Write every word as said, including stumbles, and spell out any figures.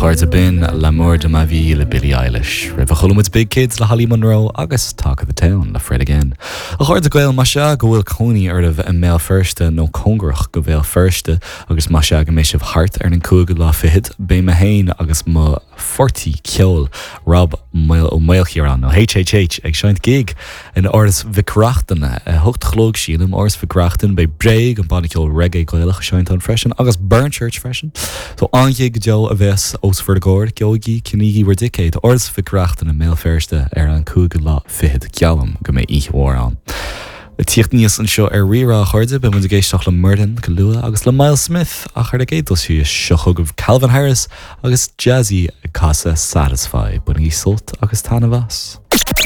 chuirde bin L'amour de ma vie le Billie Eilish. Rih a chulum with big kids le Holly Monroe agus Talk of the Town le Fred again. A chuirde gael ma se go bhfuil cónaí ar a mail firste nó congrach go bhfuil firste agus ma se go méisih hart ar an cúga lá fihid bé ma hain agus ma forty ceol Rob mail ó mailchiar an nó H H H ag seint gig in áras vicrachtan a hocht chlóg síanam áras vicrachtan bei breig an banna ceol reggae gaelach seint an freisin agus burn church freisin. So angig jo a ves os for the gord geogi kinigi war decade áras vicrachtan a mail firste ar an cúga lá fihid cealam go mé ihhar an. Le tíocht níos an seo ar rira a chuirde be mu a géisteach le Murden go lua agus le Miles Smith a chuir a géitil si seo chugah Calvin Harris agus Jazzy a casa Satisfy buna í sult agus tána vas.